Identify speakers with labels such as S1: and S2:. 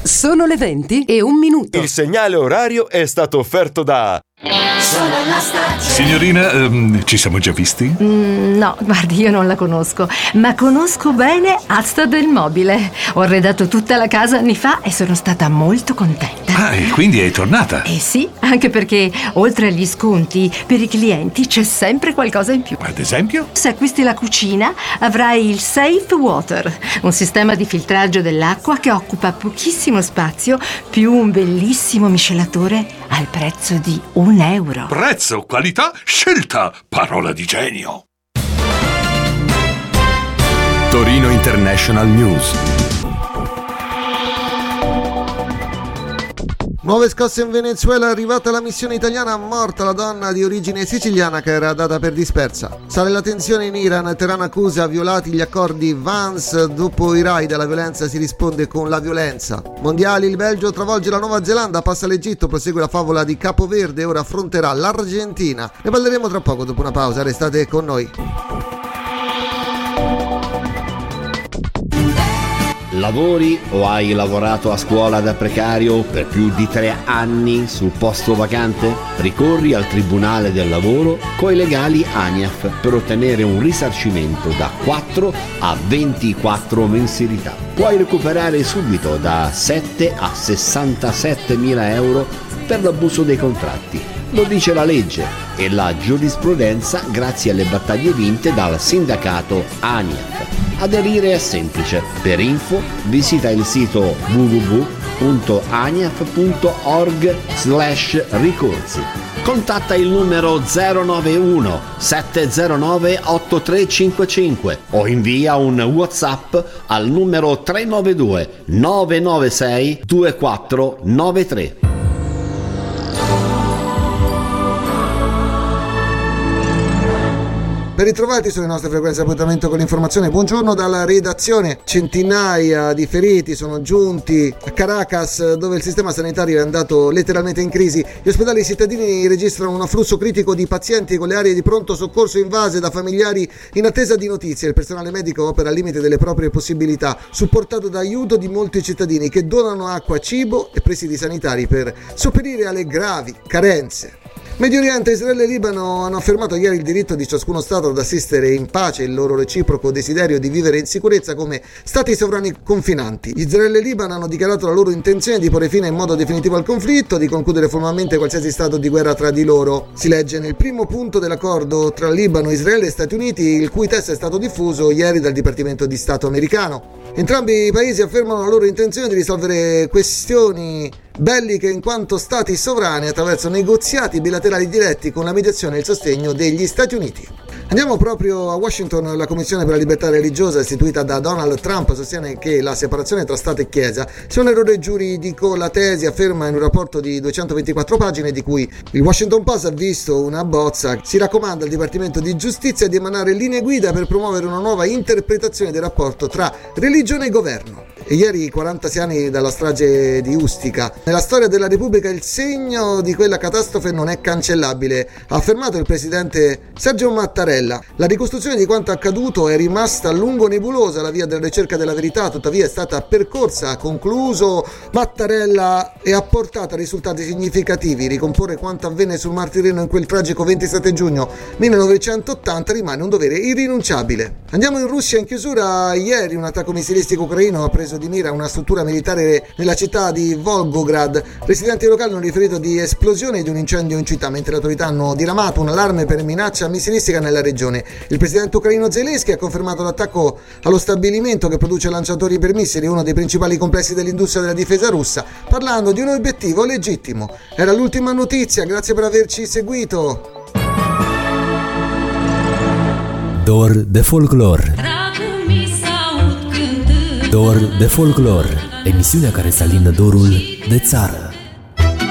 S1: Sono le 20:01.
S2: Il segnale orario è stato offerto da...
S3: Sono la stazione.
S4: Signorina, ci siamo già visti?
S5: No, guardi, io non la conosco, ma conosco bene Asta del Mobile. Ho arredato tutta la casa anni fa e sono stata molto contenta.
S4: Ah, e quindi è tornata?
S5: Sì, anche perché oltre agli sconti per i clienti c'è sempre qualcosa in più.
S4: Ad esempio?
S5: Se acquisti la cucina avrai il Safe Water, un sistema di filtraggio dell'acqua che occupa pochissimo spazio più un bellissimo miscelatore al prezzo di €1.
S4: Prezzo, qualità, scelta, parola di genio.
S6: Torino International News.
S7: Nuove scosse in Venezuela, è arrivata la missione italiana, morta la donna di origine siciliana che era data per dispersa. Sale la tensione in Iran, Teheran accusa violati gli accordi Vance, dopo i raid alla violenza si risponde con la violenza. Mondiali, il Belgio travolge la Nuova Zelanda, passa l'Egitto, prosegue la favola di Capoverde, ora affronterà l'Argentina. Ne parleremo tra poco dopo una pausa, restate con noi.
S8: Lavori o hai lavorato a scuola da precario per più di 3 anni sul posto vacante? Ricorri al Tribunale del Lavoro coi legali ANIAF per ottenere un risarcimento da 4 a 24 mensilità. Puoi recuperare subito da 7 a 67 mila euro per l'abuso dei contratti. Lo dice la legge e la giurisprudenza grazie alle battaglie vinte dal sindacato ANIAF. Aderire è semplice. Per info visita il sito www.aniaf.org/ricorsi. Contatta il numero 091 709 8355 o invia un WhatsApp al numero 392 996 2493.
S7: Ben ritrovati sulle nostre frequenze di appuntamento con l'informazione. Buongiorno dalla redazione. Centinaia di feriti sono giunti a Caracas, dove il sistema sanitario è andato letteralmente in crisi. Gli ospedali cittadini registrano un afflusso critico di pazienti con le aree di pronto soccorso invase da familiari in attesa di notizie. Il personale medico opera al limite delle proprie possibilità, supportato da aiuto di molti cittadini che donano acqua, cibo e presidi sanitari per sopperire alle gravi carenze. Medio Oriente, Israele e Libano hanno affermato ieri il diritto di ciascuno Stato ad assistere in pace il loro reciproco desiderio di vivere in sicurezza come Stati sovrani confinanti. Israele e Libano hanno dichiarato la loro intenzione di porre fine in modo definitivo al conflitto, di concludere formalmente qualsiasi stato di guerra tra di loro. Si legge nel primo punto dell'accordo tra Libano, Israele e Stati Uniti, il cui testo è stato diffuso ieri dal Dipartimento di Stato americano. Entrambi i paesi affermano la loro intenzione di risolvere questioni belliche in quanto stati sovrani attraverso negoziati bilaterali diretti con la mediazione e il sostegno degli Stati Uniti. Andiamo proprio a Washington. La Commissione per la Libertà Religiosa istituita da Donald Trump sostiene che la separazione tra Stato e Chiesa sia un errore giuridico. La tesi afferma in un rapporto di 224 pagine di cui il Washington Post ha visto una bozza. Si raccomanda al Dipartimento di Giustizia di emanare linee guida per promuovere una nuova interpretazione del rapporto tra religione e governo. E ieri, 46 anni dalla strage di Ustica. Nella storia della Repubblica il segno di quella catastrofe non è cancellabile, ha affermato il presidente Sergio Mattarella. La ricostruzione di quanto accaduto è rimasta a lungo nebulosa, la via della ricerca della verità tuttavia è stata percorsa, ha concluso Mattarella, e ha portato a risultati significativi. Ricomporre quanto avvenne sul Mar Tirreno in quel tragico 27 giugno 1980 rimane un dovere irrinunciabile. Andiamo in Russia. In chiusura, ieri un attacco missilistico ucraino ha preso di mira una struttura militare nella città di Volgograd. Residenti locali hanno riferito di esplosione e di un incendio in città, mentre le autorità hanno diramato un allarme per minaccia missilistica nella regione. Il presidente ucraino Zelensky ha confermato l'attacco allo stabilimento che produce lanciatori per missili, uno dei principali complessi dell'industria della difesa russa, parlando di un obiettivo legittimo. Era l'ultima notizia, grazie per averci seguito.
S6: Dor de Folklore. Dor de Folklore, emisiunea care să alindă dorul de țară.